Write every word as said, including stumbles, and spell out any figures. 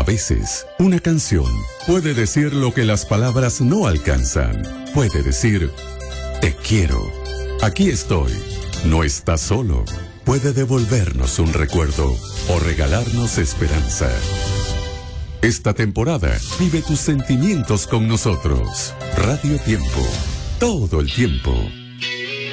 veces, una canción puede decir lo que las palabras no alcanzan. Puede decir, te quiero, aquí estoy, no estás solo. Puede devolvernos un recuerdo o regalarnos esperanza. Esta temporada, vive tus sentimientos con nosotros. Radio Tiempo, todo el tiempo.